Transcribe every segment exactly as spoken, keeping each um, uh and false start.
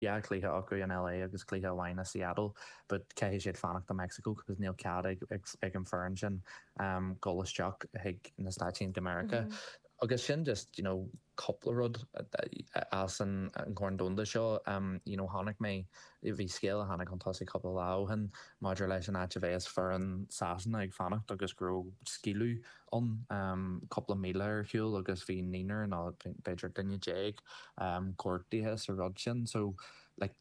yeah, clíthe acu in L A agus clíthe bhhain na Seattle, but cé siad fannach do Mexico cos níl cead ag ag an fearn sin um, golasteach ag na Stáit America. Mm-hmm. Agus sin just, you know, couple rud as an an Corndonda seo, um, you know, hánig mé bhí scéal hánig an tosaí couple láhan, Maidir leis an H V S for an sasan ag fannacht agus gro skilú on um, couple míle ar hiúil agus bhí nínar ná beidir dunne déag um, cuairtíthe sa rud sin, so like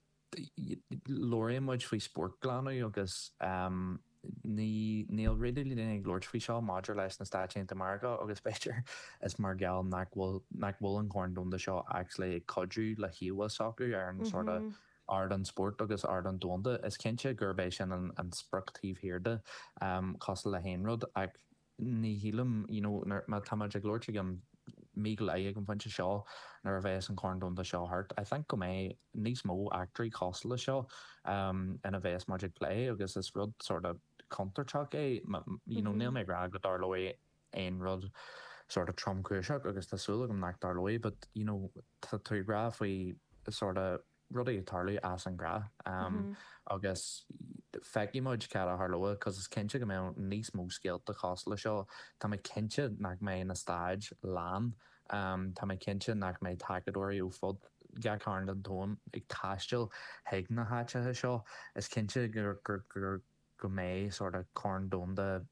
Lóiríon muid faoi sport glanú agus um, ní níl réidir ag Lord fao seo Maidir leis na Stáit America agus beidir is mar geall nach bhfuil an Corndonda seo actually ag codú le hiúil soccer ar an mm-hmm. sort of ard an sport agus ard an donda is cinnte gurbéis sin an, an spruchtíh hirde um, cos le héinrod ag ní hílam, you know, má tamid ag Lord an mí le ag an funte seo nar a bheits an Corndonda seo hart. I think go mé níos mó actorí cos le seo um, in a bheits magic play agus is rud sort of counterchuck é, you know, níl mé gra go dar loi ein rud sort of trom cuiseach agus tásúla go nach dar loi, but, you know, tú gra faoi sort of rudí tarlaí as an gra um, mm-hmm. agus feici muid ce a harloa cos is cinnte go mé níos mó scéalta cos le seo tá mé cinnte nach mé na stáid lán um, tá mé cinnte nach mé tagadóirí ó fod ga carn an tón ag taisteil heag na háitethe seo is cinnte gur gur gur go mé sort of Corndonda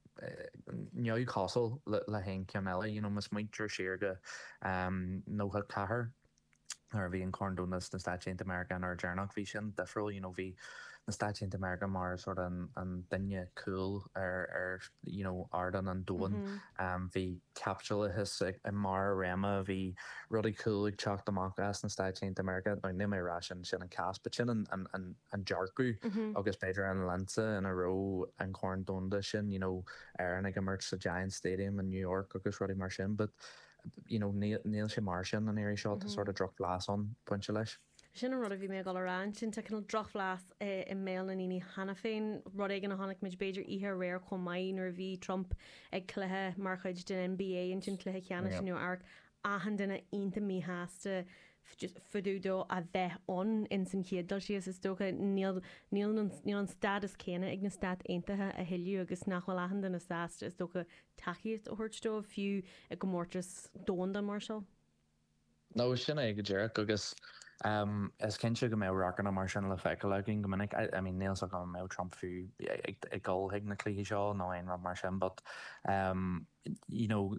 neú cosal le, le hen ceanile, you know, mas muintir siar go um, nócha cahar ar bhí an Corndondas na Stáit America ar Jarnach bhí sin defriúil, you know, bhí na Stáit America mar sort of an, an dunne cool ar, ar you know, ardan an dóin mm-hmm. um, bhí capsulathes ag mar rama bhí rudí cool ag teach amach as na Stáit America no ní mé rá sin sin an cas, but sin an, an, an, an jarcu mm-hmm. agus beidir an lansa in a row an Corndonda sin, you know, ar an ag emerge sa Giant Stadium in New York agus rudí mar sin, but you know, níl sé mar sin an éirí seo mm-hmm. sort of droch flas on pointse leis. Sin an rud a bhí mé gáil arán sin te cinál droch flas eh, i mé na níní hana féin rud ag an hánig mid beidir ihe réir chum main ar bhí Trump ag cluthe mar chuid den N B A an sin cluthe ceanna sin ar ahan duna inta mí háasta fudúdó a bheith on in san chéaddal si is tócha níl an status céine ag na stát aontathe a hiiliú agus nachhfuil ahan duna sásta is tócha tachiíocht ó thuirtó fiú ag go mórtas dónda mar seo. No, sin ag go dearach agus um, is cinnte go mé rachan mar sin le feiceil agin go minic, I, I mean, níl go mé Trump fiú ag ggóil hiag na clí seo nó aon rab mar sin, but um, you know,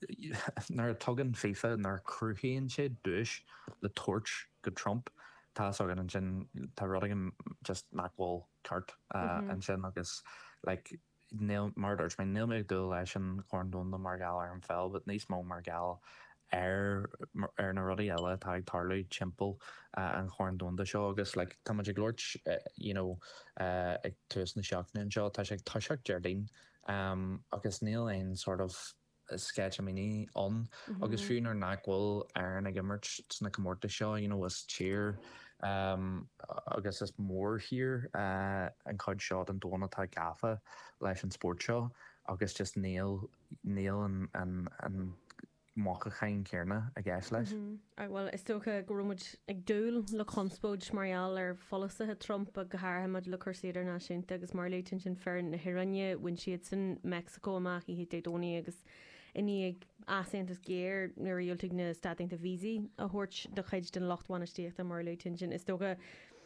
nar tugan FIFA nar cruúchéonn sé dúis le torch go Trump tá agan an sin tá rudagan just nachhfuil cart uh, mm-hmm. an sin agus like níl mar dúirt mé níl mé dú leis an Corndonda mar gal ar an fel, but níos mó mar gal ar ar na rudí eile tá ag tarlaú timpeall uh, an Corndonda seo agus like tá muid ag Lord uh, you know uh, ag tús na seachna seo tá sé ag tuiseach Jardín um, agus níl aon sort of sketch a mini on mm-hmm. agus fiún ar nachhfuil ar ag immert sna comórta seo, you know, was cheer um, agus is mór here uh, an chud seo an dóna tá gafa leis an sport seo agus just níl níl an an an mácha chain céirna a gceis leis. Mm-hmm. Well, is tócha gomuid ag dúil le conspóid marial ar folasathe Trump a gothrahamid le chusaíidir náisiúnta agus mar leitin sin fearn na Hiranne bhain siad san Mexico amach i Daytona agus iní ag asantas géir nuair dheoltaigh na Stáit Vísí a thuirt do chuid den lochthaintíocht a mar leitin sin is tócha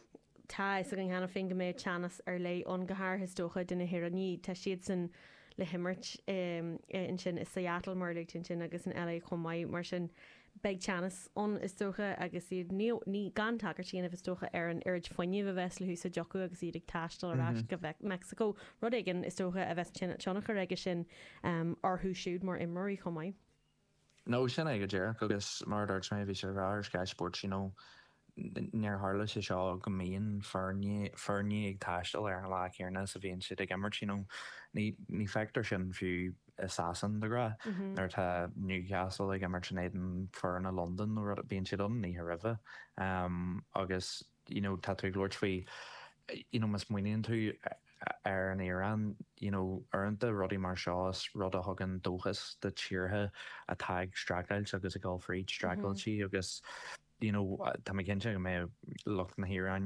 tá is an hena fin go méid teannas ar lei an gothar is tócha duna Hiranne tá siad san le himmert um, in sin is Seattle mar leitin sin agus in L A chum maiid mar sin beag teannas on is tócha agus iad ní gan tagar sin a tócha ar an irid foiineh a bheits le hús a jocu agus iad ag taistal arás go bheith Mexico rud igen is tócha a bheits teannachar aige sin um, arthú siúd mar immorí chum maiid. No, sin ag go dearach agus mar dúirt mé bhí sé rá Sky Sports, you know, near hála sé seo go míon fearní ag taistal ar an lá céarna sa bhíonn siad ag immert, you know, ní ní feictar sin fiú sasan de gra mm-hmm. nar tá Newcastle ag immert sin éan fear na London nó bíonn siad an ní ribh um, agus, you know, tá tú glóir faoi, you know, mas muoíonn tú ar an Iran, you know, arnta rudí mar seo rud a thugan dóchas de tíortha a taig stragailt agus a gáil fríd stragailtí mm-hmm. agus you know tá mé cinnte go mé lucht na híráin